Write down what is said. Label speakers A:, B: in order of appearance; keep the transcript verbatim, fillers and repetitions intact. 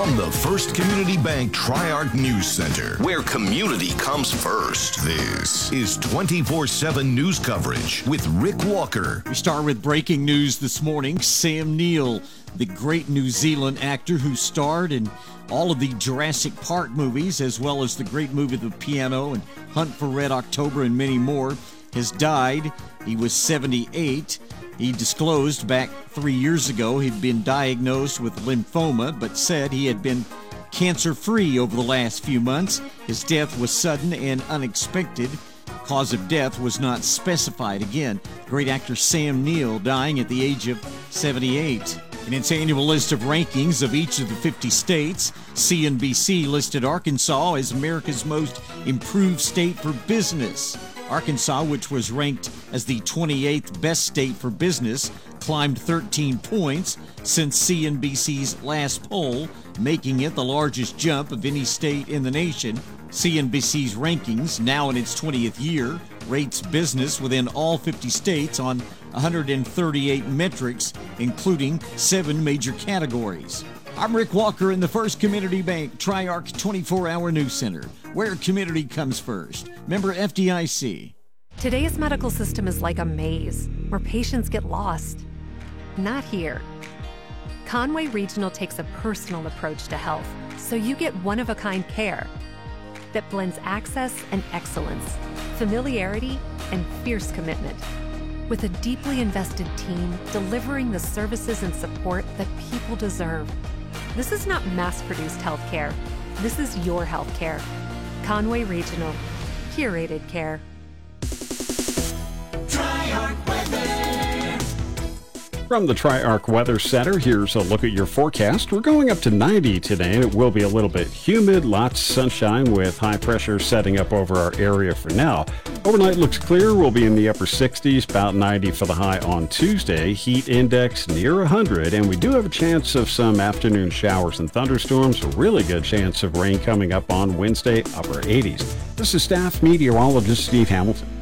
A: From the First Community Bank Tri-Arc News Center, where community comes first, this is twenty-four seven news coverage with Rick Walker.
B: We start with breaking news this morning. Sam Neill, the great New Zealand actor who starred in all of the Jurassic Park movies, as well as the great movie The Piano and Hunt for Red October and many more, has died. He was seventy-eight. He disclosed back three years ago he'd been diagnosed with lymphoma, but said he had been cancer-free over the last few months. His death was sudden and unexpected. Cause of death was not specified. Again, great actor Sam Neill dying at the age of seventy-eight. In its annual list of rankings of each of the fifty states, C N B C listed Arkansas as America's most improved state for business. Arkansas, which was ranked as the twenty-eighth best state for business, climbed thirteen points since C N B C's last poll, making it the largest jump of any state in the nation. C N B C's rankings, now in its twentieth year, rates business within all fifty states on one hundred thirty-eight metrics, including seven major categories. I'm Rick Walker in the First Community Bank Tri-Arc twenty-four hour News Center, where community comes first. Member F D I C.
C: Today's medical system is like a maze where patients get lost. Not here. Conway Regional takes a personal approach to health, so you get one-of-a-kind care that blends access and excellence, familiarity and fierce commitment, with a deeply invested team delivering the services and support that people deserve. This is not mass-produced healthcare. This is your healthcare. Conway Regional. Curated care.
D: Tri-Arc Weather.
E: From the Tri-Arc Weather Center, here's a look at your forecast. We're going up to ninety today, and it will be a little bit humid, lots of sunshine with high pressure setting up over our area for now. Overnight looks clear. We'll be in the upper sixties, about ninety for the high on Tuesday. Heat index near one hundred, and we do have a chance of some afternoon showers and thunderstorms. A really good chance of rain coming up on Wednesday, upper eighties. This is staff meteorologist Steve Hamilton.